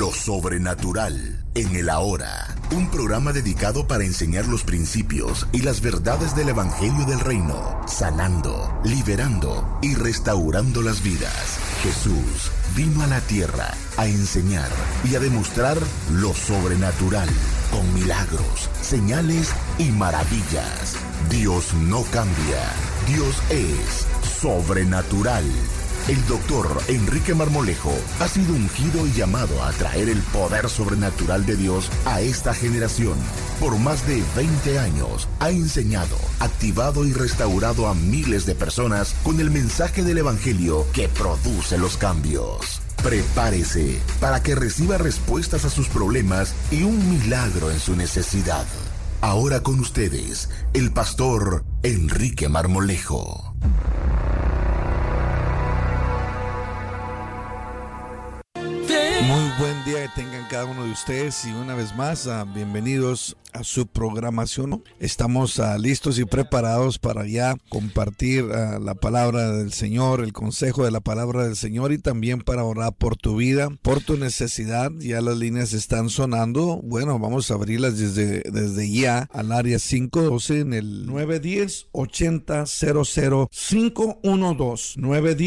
Lo sobrenatural en el ahora. Un programa dedicado para enseñar los principios y las verdades del Evangelio del Reino, sanando, liberando y restaurando las vidas. Jesús vino a la tierra a enseñar y a demostrar lo sobrenatural con milagros, señales y maravillas. Dios no cambia. Dios es sobrenatural. El doctor Enrique Marmolejo ha sido ungido y llamado a traer el poder sobrenatural de Dios a esta generación. Por más de 20 años ha enseñado, activado y restaurado a miles de personas con el mensaje del Evangelio que produce los cambios. Prepárese para que reciba respuestas a sus problemas y un milagro en su necesidad. Ahora con ustedes, el pastor Enrique Marmolejo. Muy buen día que tengan cada uno de ustedes y una vez más, bienvenidos a su programación. Estamos listos y preparados para ya compartir la palabra del Señor, el consejo de la palabra del Señor y también para orar por tu vida, por tu necesidad. Ya las líneas están sonando. Bueno, vamos a abrirlas desde ya al área 512 en el 910-8000 512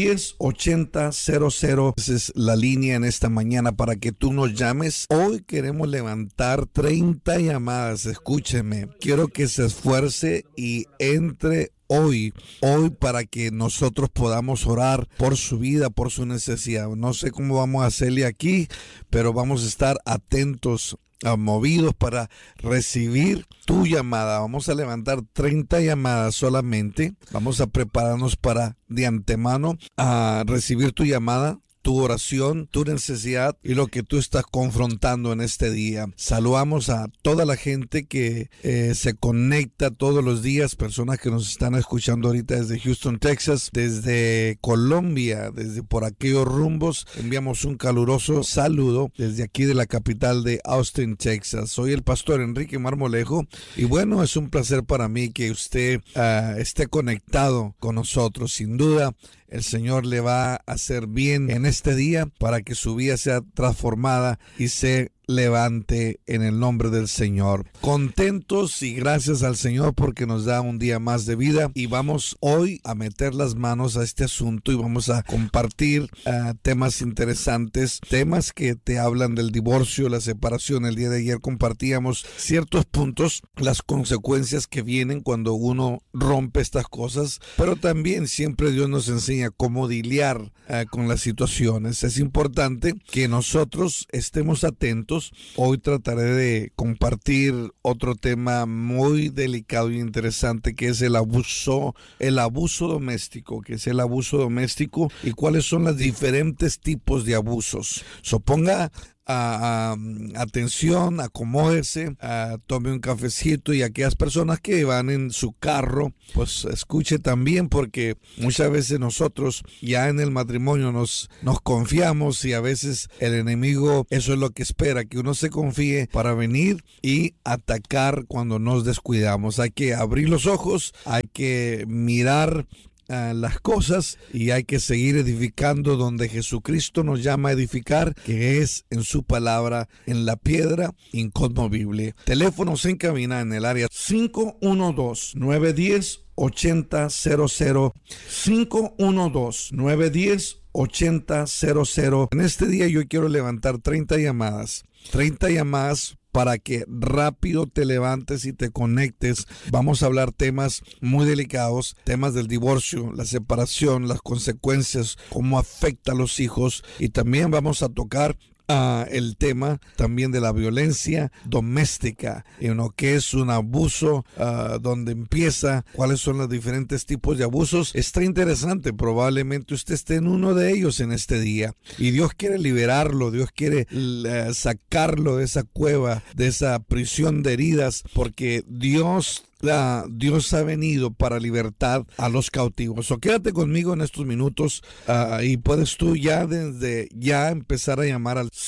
910-8000. Esa es la línea en esta mañana para que tú nos llames. Hoy queremos levantar 30 llamadas. Escúcheme, quiero que se esfuerce y entre hoy para que nosotros podamos orar por su vida, por su necesidad. No sé cómo vamos a hacerle aquí, pero vamos a estar atentos, movidos para recibir tu llamada. Vamos a levantar 30 llamadas solamente. Vamos a prepararnos para de antemano a recibir tu llamada, tu oración, tu necesidad y lo que tú estás confrontando en este día. Saludamos a toda la gente que se conecta todos los días, personas que nos están escuchando ahorita desde Houston, Texas, desde Colombia, desde por aquellos rumbos. Enviamos un caluroso saludo desde aquí de la capital de Austin, Texas. Soy el pastor Enrique Marmolejo y bueno, es un placer para mí que usted esté conectado con nosotros. Sin duda, el Señor le va a hacer bien en este día para que su vida sea transformada y se levante en el nombre del Señor. Contentos y gracias al Señor porque nos da un día más de vida y vamos hoy a meter las manos a este asunto y vamos a compartir temas interesantes, temas que te hablan del divorcio, la separación. El día de ayer compartíamos ciertos puntos, las consecuencias que vienen cuando uno rompe estas cosas, pero también siempre Dios nos enseña cómo lidiar con las situaciones. Es importante que nosotros estemos atentos. Hoy trataré de compartir otro tema muy delicado y interesante que es el abuso doméstico, y cuáles son los diferentes tipos de abusos. Ponga atención, acomódese, tome un cafecito y aquellas personas que van en su carro, pues escuche también porque muchas veces nosotros ya en el matrimonio nos confiamos y a veces el enemigo eso es lo que espera, que uno se confíe para venir y atacar cuando nos descuidamos. Hay que abrir los ojos, hay que mirar las cosas y hay que seguir edificando donde Jesucristo nos llama a edificar, que es en su palabra, en la piedra inconmovible. Teléfonos en cabina en el área 512-910-8000 512-910-8000. En este día yo quiero levantar 30 llamadas para que rápido te levantes y te conectes. Vamos a hablar temas muy delicados, temas del divorcio, la separación, las consecuencias, cómo afecta a los hijos, y también vamos a tocar el tema también de la violencia doméstica, que es un abuso, donde empieza, cuáles son los diferentes tipos de abusos. Está interesante, probablemente usted esté en uno de ellos en este día y Dios quiere liberarlo, Dios quiere sacarlo de esa cueva, de esa prisión de heridas, porque Dios ha venido para libertad a los cautivos. Quédate conmigo en estos minutos y puedes tú desde ya empezar a llamar al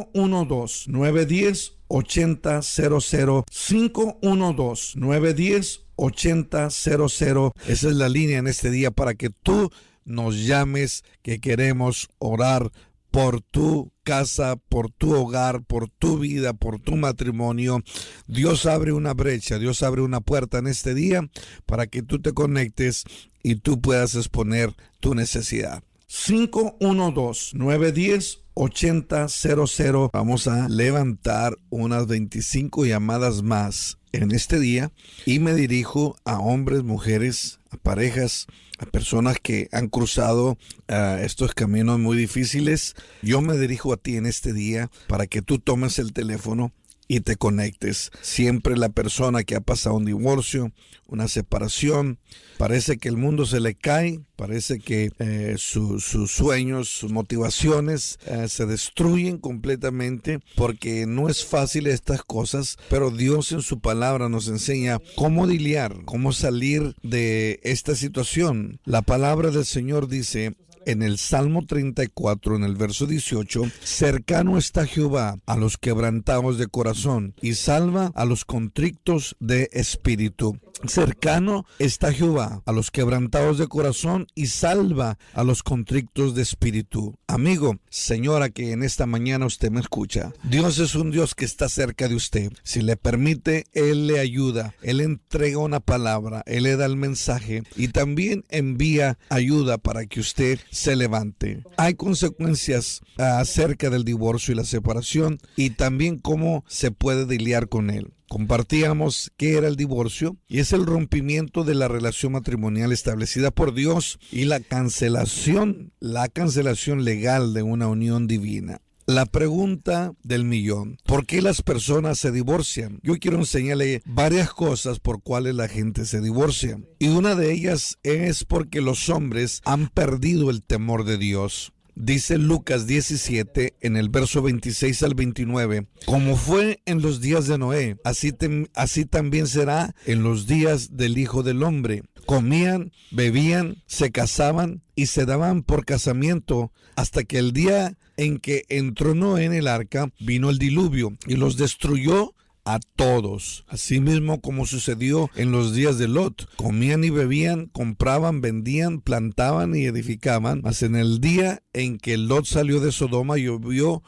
512-910-8000 512-910-8000. Esa es la línea en este día para que tú nos llames, que queremos orar por tu casa, por tu hogar, por tu vida, por tu matrimonio. Dios abre una brecha, Dios abre una puerta en este día para que tú te conectes y tú puedas exponer tu necesidad. 512-910-8000. Vamos a levantar unas 25 llamadas más en este día y me dirijo a hombres, mujeres, a parejas, a personas que han cruzado estos caminos muy difíciles. Yo me dirijo a ti en este día para que tú tomes el teléfono y te conectes. Siempre la persona que ha pasado un divorcio, una separación, parece que el mundo se le cae, parece que sus sueños, sus motivaciones se destruyen completamente, porque no es fácil estas cosas, pero Dios en su palabra nos enseña cómo lidiar, cómo salir de esta situación. La palabra del Señor dice en el Salmo 34, en el verso 18, cercano está Jehová a los quebrantados de corazón y salva a los contritos de espíritu. Cercano está Jehová a los quebrantados de corazón y salva a los contritos de espíritu. Amigo, señora que en esta mañana usted me escucha, Dios es un Dios que está cerca de usted. Si le permite, Él le ayuda, Él entrega una palabra, Él le da el mensaje y también envía ayuda para que usted se levante. Hay consecuencias acerca del divorcio y la separación y también cómo se puede lidiar con él. Compartíamos qué era el divorcio y es el rompimiento de la relación matrimonial establecida por Dios y la cancelación legal de una unión divina. La pregunta del millón: ¿por qué las personas se divorcian? Yo quiero enseñarle varias cosas por cuales la gente se divorcia. Y una de ellas es porque los hombres han perdido el temor de Dios. Dice Lucas 17 en el verso 26 al 29, como fue en los días de Noé, así también será en los días del Hijo del Hombre. Comían, bebían, se casaban y se daban por casamiento hasta que el día en que entró Noé en el arca, vino el diluvio y los destruyó a todos. Asimismo como sucedió en los días de Lot, comían y bebían, compraban, vendían, plantaban y edificaban, mas en el día en que Lot salió de Sodoma llovió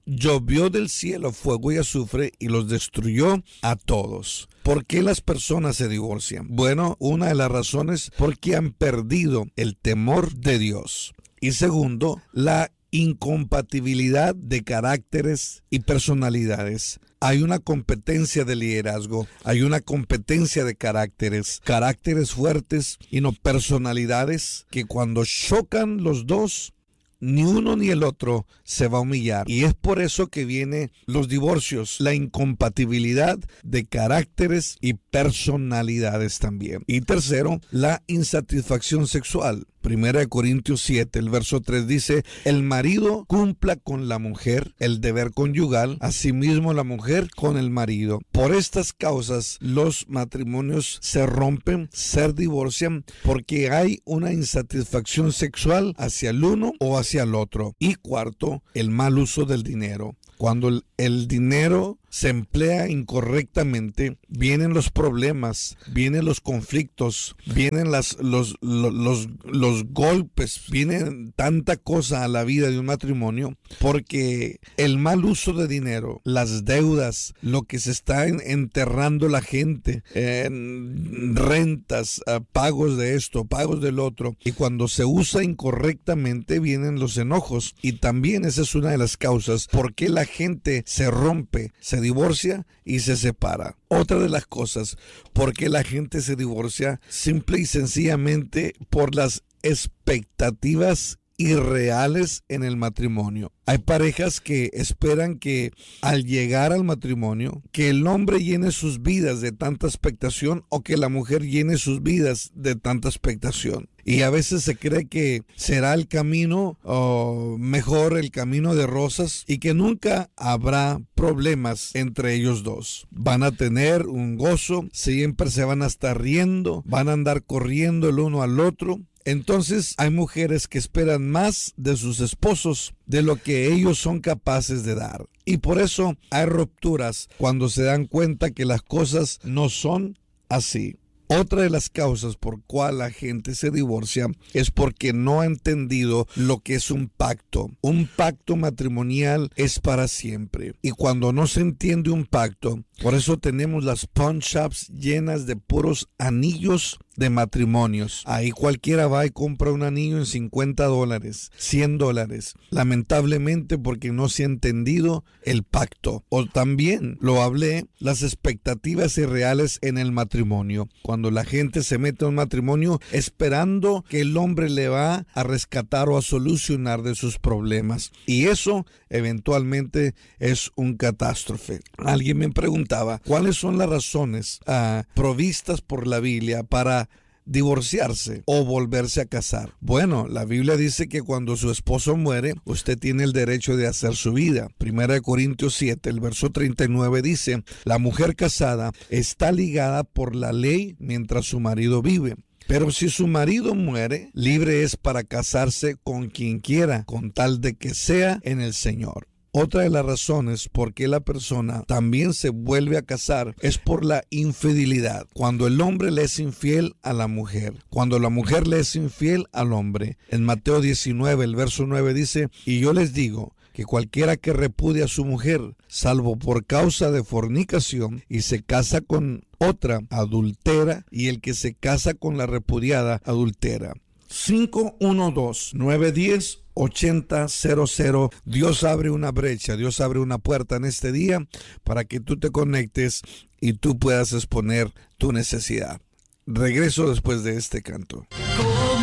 del cielo fuego y azufre y los destruyó a todos. ¿Por qué las personas se divorcian? Bueno, una de las razones porque han perdido el temor de Dios. Y segundo, la incompatibilidad de caracteres y personalidades. Hay una competencia de liderazgo, hay una competencia de caracteres fuertes y no personalidades que cuando chocan los dos, ni uno ni el otro se va a humillar. Y es por eso que vienen los divorcios, la incompatibilidad de caracteres y personalidades también. Y tercero, la insatisfacción sexual. 1 Corintios 7, el verso 3 dice, el marido cumpla con la mujer el deber conyugal, asimismo la mujer con el marido. Por estas causas los matrimonios se rompen, se divorcian, porque hay una insatisfacción sexual hacia el uno o hacia el otro. Y cuarto, el mal uso del dinero. Cuando el dinero se emplea incorrectamente, vienen los problemas, vienen los conflictos, vienen los golpes, vienen tanta cosa a la vida de un matrimonio, porque el mal uso de dinero, las deudas, lo que se está enterrando la gente, rentas, pagos de esto, pagos del otro, y cuando se usa incorrectamente vienen los enojos, y también esa es una de las causas por qué la gente se rompe, se divorcia y se separa. Otra de las cosas por qué la gente se divorcia, simple y sencillamente por las expectativas irreales en el matrimonio. Hay parejas que esperan que al llegar al matrimonio, que el hombre llene sus vidas de tanta expectación o que la mujer llene sus vidas de tanta expectación. Y a veces se cree que será el camino mejor, el camino de rosas, y que nunca habrá problemas entre ellos dos. Van a tener un gozo, siempre se van a estar riendo, van a andar corriendo el uno al otro. Entonces hay mujeres que esperan más de sus esposos de lo que ellos son capaces de dar. Y por eso hay rupturas cuando se dan cuenta que las cosas no son así. Otra de las causas por cual la gente se divorcia es porque no ha entendido lo que es un pacto. Un pacto matrimonial es para siempre. Y cuando no se entiende un pacto, por eso tenemos las pawn shops llenas de puros anillos de matrimonios. Ahí cualquiera va y compra un anillo en $50, $100. Lamentablemente, porque no se ha entendido el pacto. O también, lo hablé, las expectativas irreales en el matrimonio. Cuando la gente se mete en un matrimonio esperando que el hombre le va a rescatar o a solucionar de sus problemas. Y eso eventualmente es un catástrofe. Alguien me preguntaba, ¿cuáles son las razones provistas por la Biblia para divorciarse o volverse a casar? Bueno, la Biblia dice que cuando su esposo muere, usted tiene el derecho de hacer su vida. 1 Corintios 7, el verso 39 dice, la mujer casada está ligada por la ley mientras su marido vive. Pero si su marido muere, libre es para casarse con quien quiera, con tal de que sea en el Señor. Otra de las razones por qué la persona también se vuelve a casar es por la infidelidad. Cuando el hombre le es infiel a la mujer, cuando la mujer le es infiel al hombre. En Mateo 19, el verso 9 dice, y yo les digo que cualquiera que repudie a su mujer, salvo por causa de fornicación, y se casa con otra, adultera, y el que se casa con la repudiada, adultera. 512-910-8000. Dios abre una brecha, Dios abre una puerta en este día para que tú te conectes y tú puedas exponer tu necesidad. Regreso después de este canto.